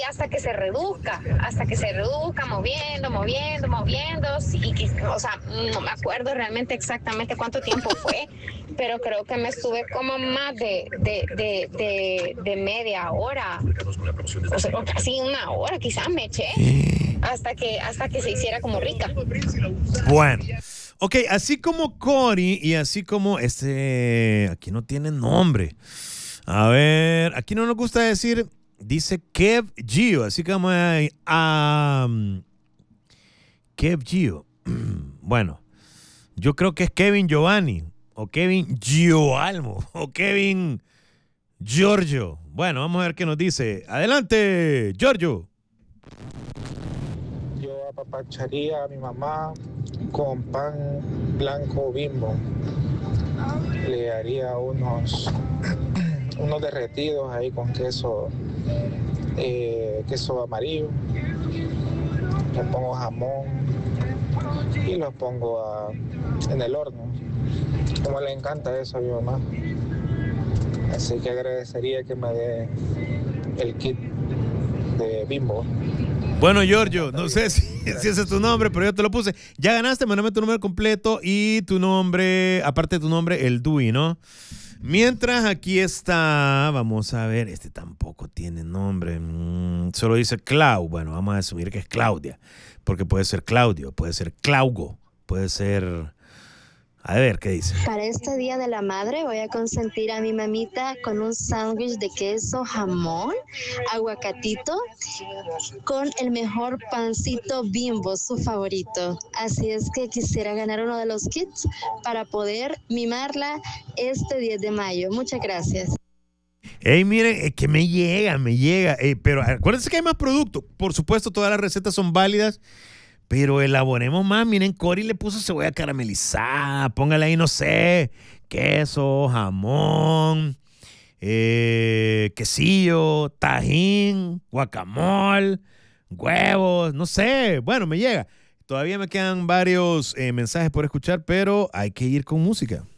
hasta que se reduzca, moviendo, o sea, no me acuerdo realmente exactamente cuánto tiempo fue, pero creo que me estuve como más de media hora, o sea, casi una hora quizás me eché, hasta que se hiciera como rica. Bueno. Ok, así como Cory y así como aquí no tiene nombre. A ver, aquí no nos gusta decir, dice Kev Gio, así que vamos a Kev Gio. Bueno, yo creo que es Kevin Giovanni, o Kevin Gioalmo, o Kevin Giorgio. Bueno, vamos a ver qué nos dice. Adelante, Giorgio. Yo apapacharía a mi mamá con pan blanco Bimbo. Le haría unos derretidos ahí con queso amarillo. Le pongo jamón y los pongo en el horno. Como le encanta eso a mi mamá. Así que agradecería que me dé el kit de Bimbo. Bueno, Giorgio, no sé si ese es tu nombre, pero yo te lo puse. Ya ganaste, mándame tu nombre completo y tu nombre, aparte de tu nombre, el DUI, ¿no? Mientras aquí está, vamos a ver, este tampoco tiene nombre, solo dice Clau. Bueno, vamos a asumir que es Claudia, porque puede ser Claudio, puede ser Claugo, puede ser... A ver, ¿qué dice? Para este Día de la Madre voy a consentir a mi mamita con un sándwich de queso, jamón, aguacatito, con el mejor pancito Bimbo, su favorito. Así es que quisiera ganar uno de los kits para poder mimarla este 10 de mayo. Muchas gracias. Hey, miren, es que me llega, pero acuérdense que hay más producto. Por supuesto, todas las recetas son válidas, pero elaboremos más. Miren, Cory le puso cebolla caramelizada, póngale ahí, no sé, queso, jamón, quesillo, tajín, guacamole, huevos, no sé. Bueno, me llega. Todavía me quedan varios mensajes por escuchar, pero hay que ir con música.